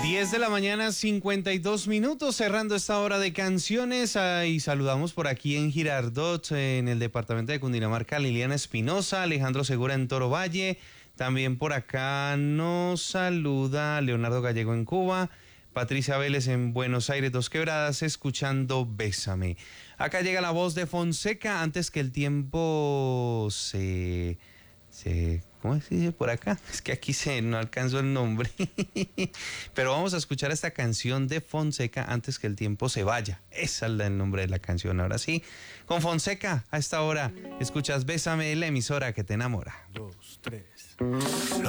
10 de la mañana, 52 minutos, cerrando esta hora de canciones. Y saludamos por aquí en Girardot, en el departamento de Cundinamarca, Liliana Espinosa, Alejandro Segura en Toro Valle. También por acá nos saluda Leonardo Gallego en Cuba, Patricia Vélez en Buenos Aires, Dos Quebradas, escuchando Bésame. Acá llega la voz de Fonseca, antes que el tiempo ¿cómo se dice por acá? Es que aquí no alcanzó el nombre. Pero vamos a escuchar esta canción de Fonseca, Antes que el tiempo se vaya. Ese es el nombre de la canción. Ahora sí, con Fonseca, a esta hora, escuchas Bésame, la emisora que te enamora. 2, 3.